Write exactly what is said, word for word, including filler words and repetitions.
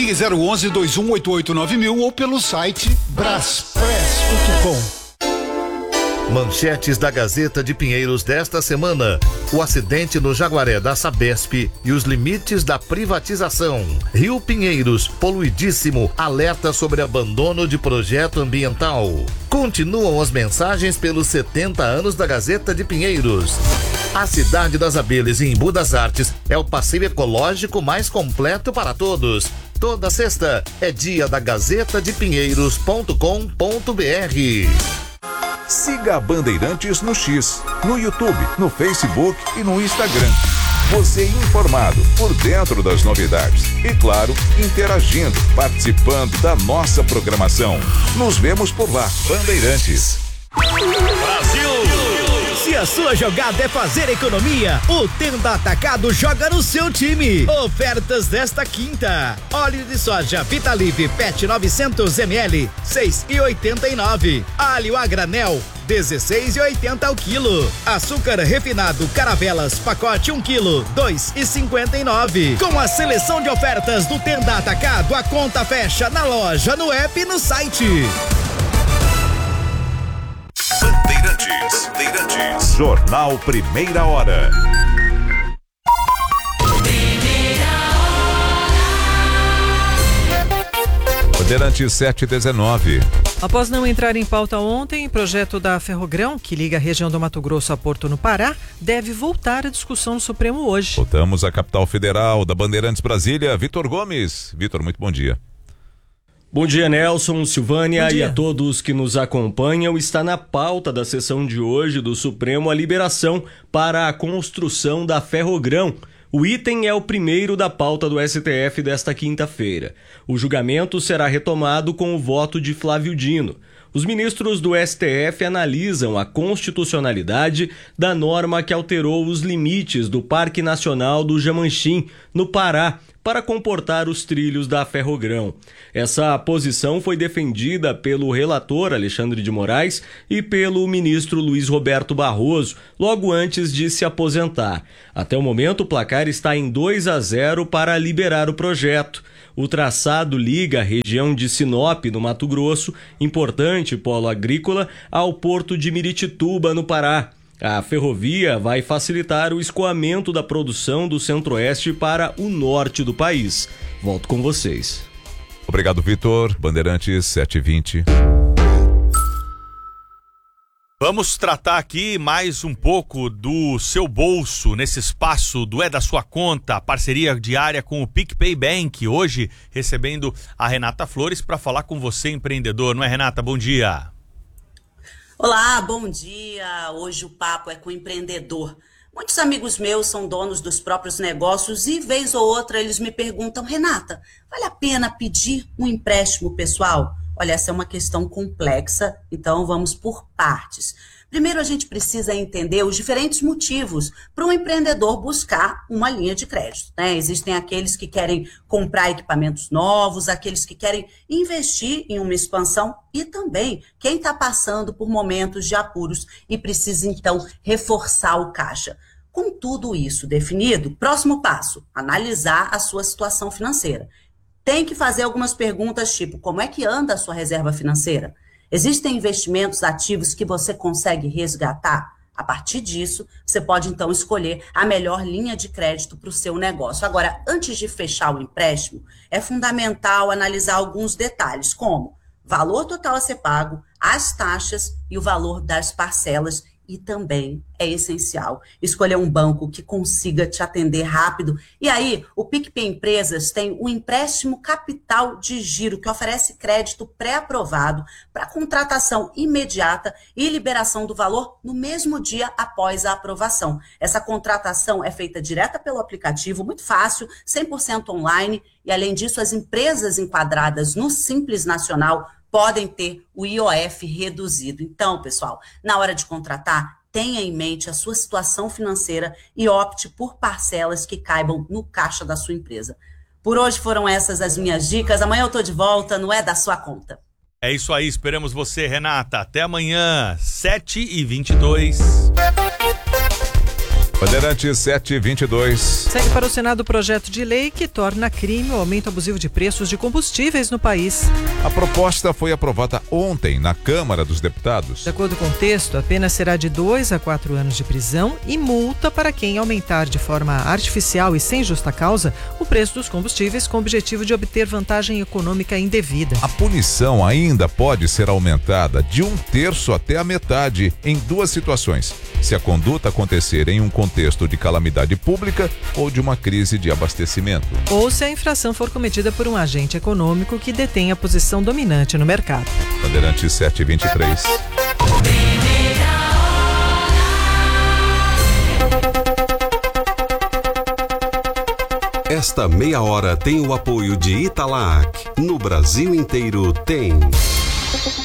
Ligue zero onze, dois um oito oito nove mil ou pelo site braspress ponto com. Manchetes da Gazeta de Pinheiros desta semana: o acidente no Jaguaré da Sabesp e os limites da privatização. Rio Pinheiros, poluidíssimo, alerta sobre abandono de projeto ambiental. Continuam as mensagens pelos setenta anos da Gazeta de Pinheiros. A Cidade das Abelhas em Embu das Artes é o passeio ecológico mais completo para todos. Toda sexta é dia da Gazeta de Pinheiros ponto com ponto br. Siga a Bandeirantes no X, no YouTube, no Facebook e no Instagram. Você informado, por dentro das novidades. E claro, interagindo, participando da nossa programação. Nos vemos por lá. Bandeirantes. Brasil! Se a sua jogada é fazer economia, o Tenda Atacado joga no seu time. Ofertas desta quinta: óleo de soja Vitalib P E T novecentos mililitros, seis reais e oitenta e nove centavos. Alho a granel, dezesseis reais e oitenta centavos ao quilo. Açúcar refinado Caravelas, pacote um quilo, dois reais e cinquenta e nove centavos. Com a seleção de ofertas do Tenda Atacado, a conta fecha na loja, no app e no site. Bandeirantes, Bandeirantes. Jornal Primeira Hora. Bandeirantes sete e dezenove. Após não entrar em pauta ontem, o projeto da Ferrogrão, que liga a região do Mato Grosso a Porto no Pará, deve voltar à discussão no Supremo hoje. Voltamos à capital federal da Bandeirantes Brasília, Vitor Gomes. Vitor, muito bom dia. Bom dia, Nelson, Silvânia dia. E a todos que nos acompanham. Está na pauta da sessão de hoje do Supremo a liberação para a construção da Ferrogrão. O item é o primeiro da pauta do S T F desta quinta-feira. O julgamento será retomado com o voto de Flávio Dino. Os ministros do S T F analisam a constitucionalidade da norma que alterou os limites do Parque Nacional do Jamanchim, no Pará, para comportar os trilhos da Ferrogrão. Essa posição foi defendida pelo relator Alexandre de Moraes e pelo ministro Luiz Roberto Barroso, logo antes de se aposentar. Até o momento, o placar está em dois a zero para liberar o projeto. O traçado liga a região de Sinop, no Mato Grosso, importante polo agrícola, ao porto de Miritituba, no Pará. A ferrovia vai facilitar o escoamento da produção do centro-oeste para o norte do país. Volto com vocês. Obrigado, Vitor. Bandeirantes sete e vinte. Vamos tratar aqui mais um pouco do seu bolso nesse espaço do É da Sua Conta, parceria diária com o PicPay Bank. Hoje recebendo a Renata Flores para falar com você, empreendedor. Não é, Renata? Bom dia. Olá, bom dia. Hoje o papo é com o empreendedor. Muitos amigos meus são donos dos próprios negócios e, vez ou outra, eles me perguntam: Renata, vale a pena pedir um empréstimo pessoal? Olha, essa é uma questão complexa, então vamos por partes. Primeiro, a gente precisa entender os diferentes motivos para um empreendedor buscar uma linha de crédito, né? Existem aqueles que querem comprar equipamentos novos, aqueles que querem investir em uma expansão e também quem está passando por momentos de apuros e precisa, então, reforçar o caixa. Com tudo isso definido, próximo passo, analisar a sua situação financeira. Tem que fazer algumas perguntas tipo: como é que anda a sua reserva financeira? Existem investimentos ativos que você consegue resgatar? A partir disso, você pode então escolher a melhor linha de crédito para o seu negócio. Agora, antes de fechar o empréstimo, é fundamental analisar alguns detalhes, como valor total a ser pago, as taxas e o valor das parcelas. E também é essencial escolher um banco que consiga te atender rápido. E aí, o PicPay Empresas tem o empréstimo capital de giro, que oferece crédito pré-aprovado para contratação imediata e liberação do valor no mesmo dia após a aprovação. Essa contratação é feita direta pelo aplicativo, muito fácil, cem por cento online. E, além disso, as empresas enquadradas no Simples Nacional podem ter o I O F reduzido. Então, pessoal, na hora de contratar, tenha em mente a sua situação financeira e opte por parcelas que caibam no caixa da sua empresa. Por hoje foram essas as minhas dicas. Amanhã eu tô de volta, não é da sua conta. É isso aí, esperamos você, Renata. Até amanhã, sete e vinte e dois. Bandeirantes sete e vinte e dois. Segue para o Senado o projeto de lei que torna crime o aumento abusivo de preços de combustíveis no país. A proposta foi aprovada ontem na Câmara dos Deputados. De acordo com o texto, a pena será de dois a quatro anos de prisão e multa para quem aumentar de forma artificial e sem justa causa o preço dos combustíveis com o objetivo de obter vantagem econômica indevida. A punição ainda pode ser aumentada de um terço até a metade em duas situações: se a conduta acontecer em um contexto de calamidade pública ou de uma crise de abastecimento. Ou se a infração for cometida por um agente econômico que detém a posição dominante no mercado. Bandeirantes sete e vinte e três. Esta meia hora tem o apoio de Italac. No Brasil inteiro tem.